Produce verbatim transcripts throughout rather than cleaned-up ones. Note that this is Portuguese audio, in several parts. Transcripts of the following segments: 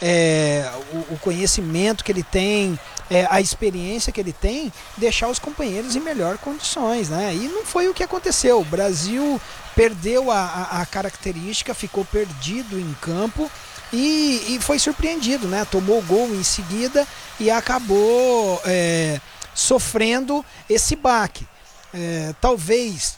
é, o, o conhecimento que ele tem, é, a experiência que ele tem, deixar os companheiros em melhor condições, né? E não foi o que aconteceu. O Brasil perdeu a, a, a característica, ficou perdido em campo e, e foi surpreendido, né? Tomou gol em seguida e acabou é, sofrendo esse baque. É, talvez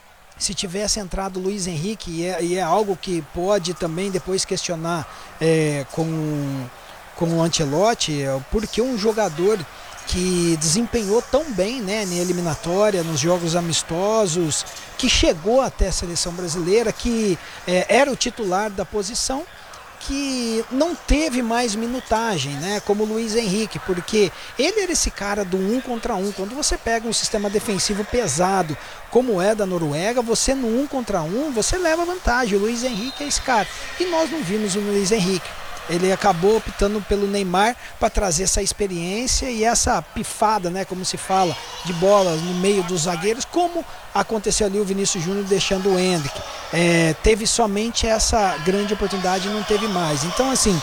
se tivesse entrado o Luiz Henrique, e é, e é algo que pode também depois questionar é, com, com o Ancelotti, é, porque um jogador que desempenhou tão bem, né, na eliminatória, nos jogos amistosos, que chegou até a seleção brasileira, que é, era o titular da posição, que não teve mais minutagem, né, como o Luiz Henrique, porque ele era esse cara do um contra um. Quando você pega um sistema defensivo pesado, como é da Noruega, você no um contra um, você leva vantagem. O Luiz Henrique é esse cara. E nós não vimos o Luiz Henrique. Ele acabou optando pelo Neymar para trazer essa experiência e essa pifada, né, como se fala, de bola no meio dos zagueiros, como aconteceu ali o Vinícius Júnior deixando o Endrick. É, teve somente essa grande oportunidade e não teve mais. Então, assim,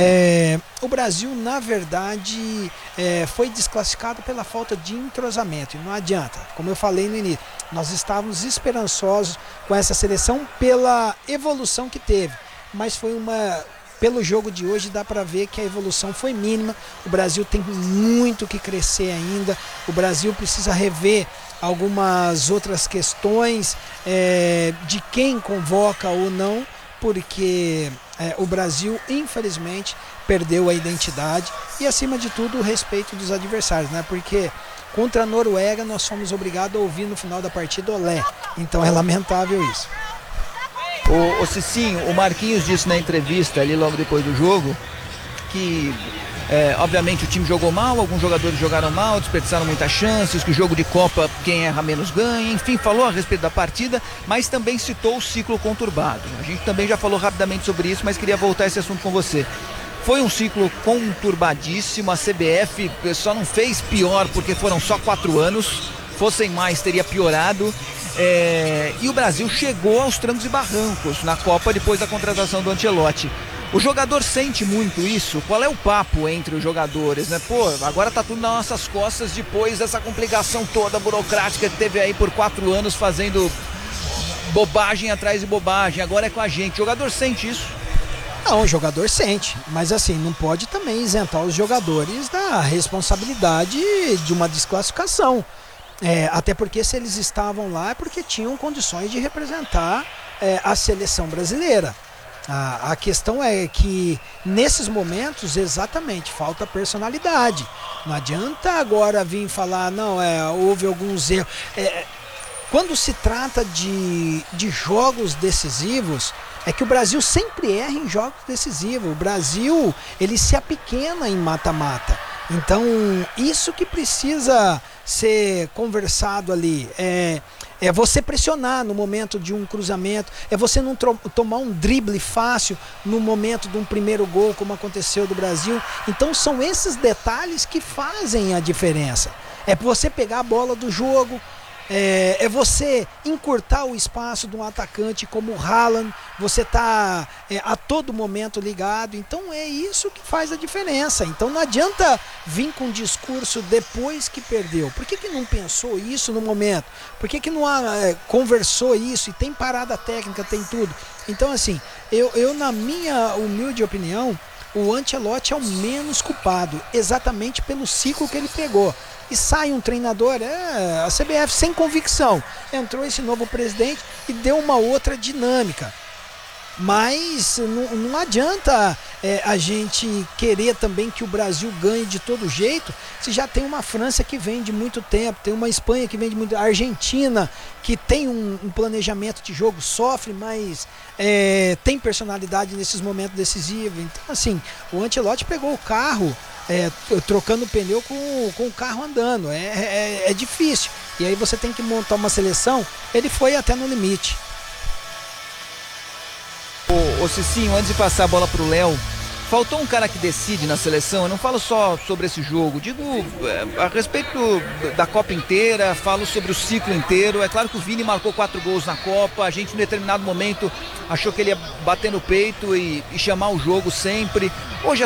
é, o Brasil, na verdade, é, foi desclassificado pela falta de entrosamento. E não adianta, como eu falei no início, nós estávamos esperançosos com essa seleção pela evolução que teve, mas foi uma... Pelo jogo de hoje dá para ver que a evolução foi mínima. O Brasil tem muito que crescer ainda. O Brasil precisa rever algumas outras questões é, de quem convoca ou não, porque é, o Brasil, infelizmente, perdeu a identidade e, acima de tudo, o respeito dos adversários, né? Porque contra a Noruega nós fomos obrigados a ouvir no final da partida olé. Então é lamentável isso. O, o Cicinho, o Marquinhos disse na entrevista ali logo depois do jogo que é, obviamente o time jogou mal, alguns jogadores jogaram mal, desperdiçaram muitas chances, que o jogo de Copa quem erra menos ganha, enfim, falou a respeito da partida, mas também citou o ciclo conturbado. A gente também já falou rapidamente sobre isso, mas queria voltar a esse assunto com você. Foi um ciclo conturbadíssimo, a C B F só não fez pior porque foram só quatro anos, fossem mais teria piorado. É, e o Brasil chegou aos trancos e barrancos na Copa depois da contratação do Ancelotti. O jogador sente muito isso? Qual é o papo entre os jogadores, né? Pô, agora tá tudo nas nossas costas depois dessa complicação toda burocrática que teve aí por quatro anos fazendo bobagem atrás de bobagem. Agora é com a gente. O jogador sente isso? Não, o jogador sente, mas assim, não pode também isentar os jogadores da responsabilidade de uma desclassificação. É, até porque se eles estavam lá é porque tinham condições de representar é, a seleção brasileira. A, a questão é que nesses momentos exatamente falta personalidade. Não adianta agora vir falar, não, é, houve alguns erros. É, quando se trata de, de jogos decisivos, é que o Brasil sempre erra em jogos decisivos. O Brasil, ele se apequena em mata-mata. Então, isso que precisa ser conversado ali, é, é você pressionar no momento de um cruzamento, é você não tomar um drible fácil no momento de um primeiro gol, como aconteceu do Brasil. Então, são esses detalhes que fazem a diferença. É você pegar a bola do jogo, É, é você encurtar o espaço de um atacante como o Haaland, você está é, a todo momento ligado. Então é isso que faz a diferença. Então não adianta vir com um discurso depois que perdeu. Por que, que não pensou isso no momento? Por que, que não é, conversou isso? E tem parada técnica, tem tudo. Então assim, eu, eu na minha humilde opinião, o Ancelotti é o menos culpado, exatamente pelo ciclo que ele pegou. E sai um treinador, é, a C B F sem convicção, entrou esse novo presidente e deu uma outra dinâmica. Mas não, não adianta é, a gente querer também que o Brasil ganhe de todo jeito, se já tem uma França que vem de muito tempo, tem uma Espanha que vem de muito tempo, a Argentina que tem um, um planejamento de jogo, sofre, mas é, tem personalidade nesses momentos decisivos. Então assim, o Ancelotti pegou o carro, É, trocando o pneu com, com o carro andando, é, é, é difícil, e aí você tem que montar uma seleção. Ele foi até no limite. Ô, ô Cicinho, antes de passar a bola pro Léo, faltou um cara que decide na seleção. Eu não falo só sobre esse jogo, digo é, a respeito da Copa inteira, falo sobre o ciclo inteiro. É claro que o Vini marcou quatro gols na Copa, a gente em determinado momento achou que ele ia bater no peito e, e chamar o jogo sempre. Hoje